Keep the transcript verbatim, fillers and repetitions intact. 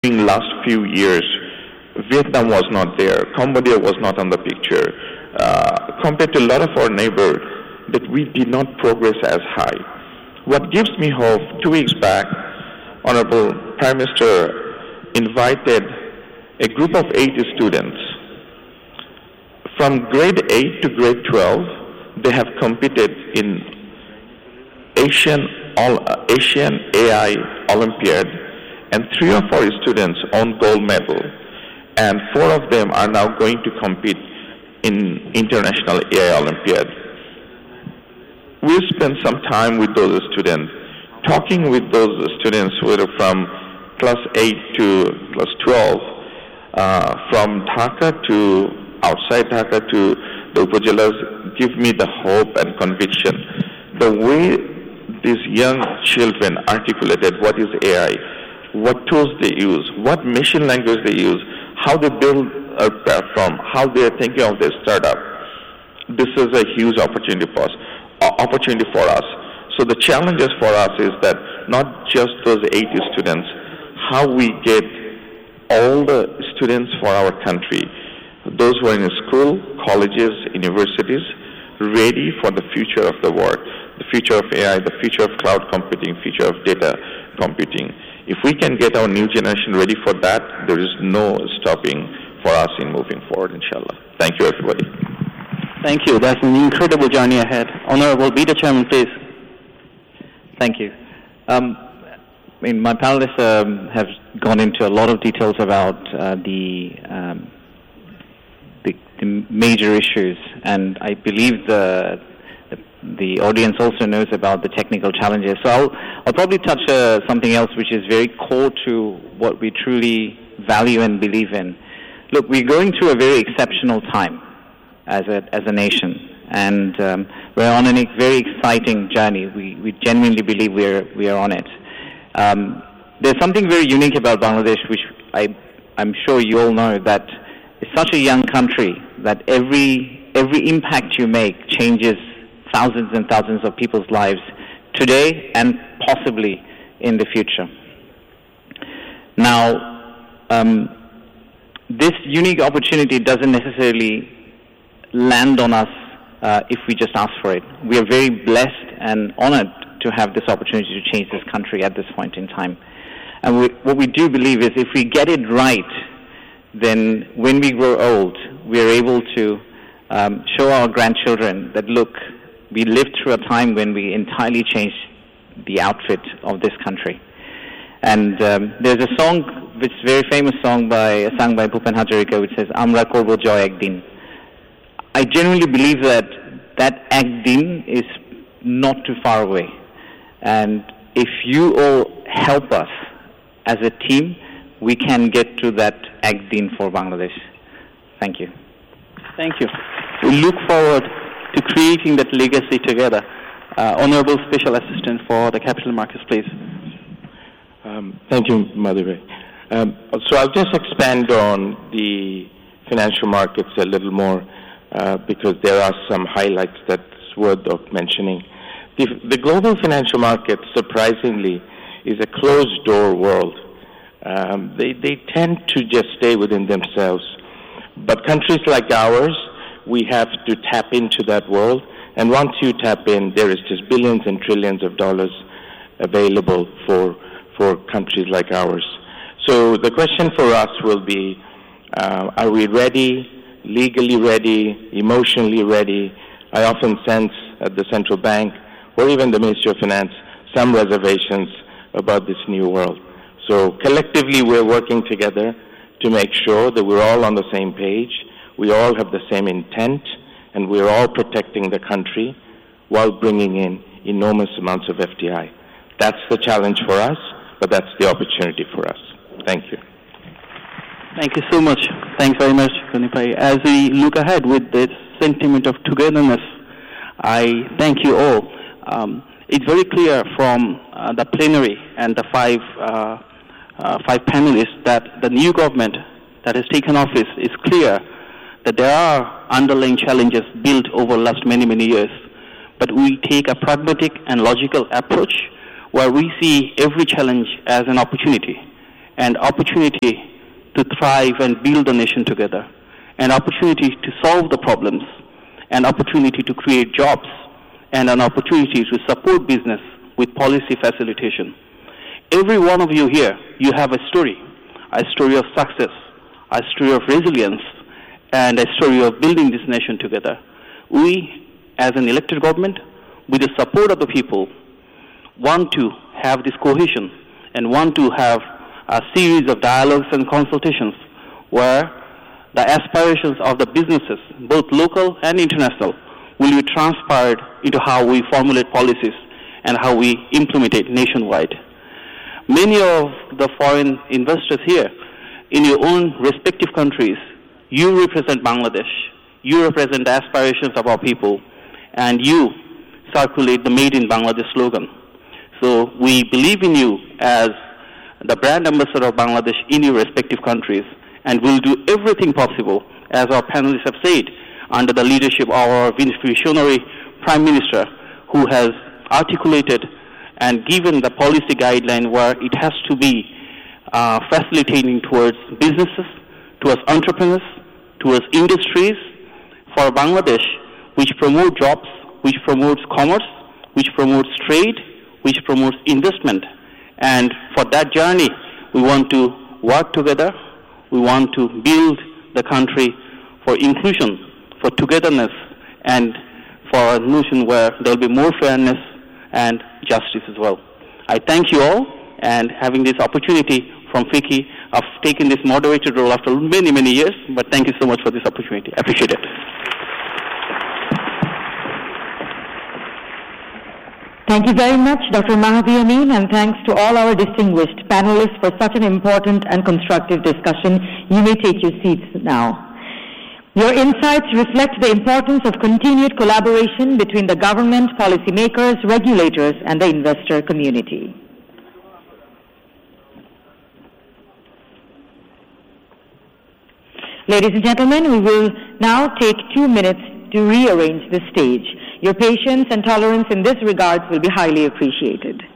in last few years, Vietnam was not there, Cambodia was not on the picture. Uh, compared to a lot of our neighbors, that we did not progress as high. What gives me hope, two weeks back, Honorable Prime Minister invited a group of eighty students. From grade eight to grade twelve, they have competed in Asian, All, uh, Asian A I Olympiad, and three of our students won gold medal, and four of them are now going to compete in International A I Olympiad. We spent some time with those students, talking with those students who were from class eight to class twelve, uh, from Dhaka to outside Dhaka to the Upajilas, give me the hope and conviction. The way these young children articulated what is A I, what tools they use, what machine language they use, how they build a platform, how they are thinking of their startup. This is a huge opportunity for us. opportunity for us. So the challenges for us is that not just those eighty students, how we get all the students for our country, those who are in school, colleges, universities, ready for the future of the world, the future of A I, the future of cloud computing, future of data computing. If we can get our new generation ready for that, there is no stopping for us in moving forward, inshallah. Thank you, everybody. Thank you. That's an incredible journey ahead. Honorable Beta Chairman, please. Thank you. Um, I mean, my panelists um, have gone into a lot of details about uh, the, um, the the major issues, and I believe the, the the audience also knows about the technical challenges. So I'll I'll probably touch uh, something else which is very core to what we truly value and believe in. Look, we're going through a very exceptional time as a as a nation, and um, we're on a very exciting journey. We we genuinely believe we're we are on it. Um, there's something very unique about Bangladesh, which I I'm sure you all know, that it's such a young country that every every impact you make changes thousands and thousands of people's lives today and possibly in the future. Now, um, this unique opportunity doesn't necessarily land on us uh, if we just ask for it. We are very blessed and honored to have this opportunity to change this country at this point in time. And we, what we do believe is if we get it right, then when we grow old, we are able to um, show our grandchildren that, look, we lived through a time when we entirely changed the outfit of this country. And um, there's a song, which is a very famous song by, sung by Bhupen Hazarika, which says, Amra korbo joy ekdin. I genuinely believe that that ekdin is not too far away. And if you all help us as a team, we can get to that ekdin for Bangladesh. Thank you. Thank you. We look forward to creating that legacy together. Uh, Honorable Special Assistant for the Capital Markets, please. Um, thank you, Madhuri. Um, so I'll just expand on the financial markets a little more uh, because there are some highlights that's worth of mentioning. The, the global financial market, surprisingly, is a closed-door world. Um, they, they tend to just stay within themselves. But countries like ours, we have to tap into that world. And once you tap in, there is just billions and trillions of dollars available for, for countries like ours. So the question for us will be, uh, are we ready, legally ready, emotionally ready? I often sense at the central bank or even the Ministry of Finance some reservations about this new world. So collectively we're working together to make sure that we're all on the same page, we all have the same intent, and we're all protecting the country while bringing in enormous amounts of F D I. That's the challenge for us, but that's the opportunity for us. Thank you. Thank you so much. Thanks very much, Kunipai. As we look ahead with this sentiment of togetherness, I thank you all. Um, it's very clear from uh, the plenary and the five uh, uh, five panelists that the new government that has taken office is clear that there are underlying challenges built over the last many, many years. But we take a pragmatic and logical approach where we see every challenge as an opportunity. an opportunity to thrive and build the nation together, an opportunity to solve the problems, an opportunity to create jobs, and an opportunity to support business with policy facilitation. Every one of you here, you have a story, a story of success, a story of resilience, and a story of building this nation together. We, as an elected government, with the support of the people, want to have this cohesion and want to have a series of dialogues and consultations where the aspirations of the businesses, both local and international, will be transpired into how we formulate policies and how we implement it nationwide. Many of the foreign investors here, in your own respective countries, you represent Bangladesh, you represent the aspirations of our people, and you circulate the Made in Bangladesh slogan. So we believe in you as the brand ambassador of Bangladesh in your respective countries, and will do everything possible, as our panelists have said, under the leadership of our visionary Prime Minister, who has articulated and given the policy guideline where it has to be uh, facilitating towards businesses, towards entrepreneurs, towards industries for Bangladesh, which promote jobs, which promotes commerce, which promotes trade, which promotes investment. And for that journey, we want to work together. We want to build the country for inclusion, for togetherness, and for a nation where there will be more fairness and justice as well. I thank you all, and having this opportunity from FICCI of taking this moderated role after many, many years, but thank you so much for this opportunity. I appreciate it. Thank you very much, Doctor Mahathir Amin, and thanks to all our distinguished panelists for such an important and constructive discussion. You may take your seats now. Your insights reflect the importance of continued collaboration between the government, policymakers, regulators, and the investor community. Ladies and gentlemen, we will now take two minutes to rearrange the stage. Your patience and tolerance in this regard will be highly appreciated.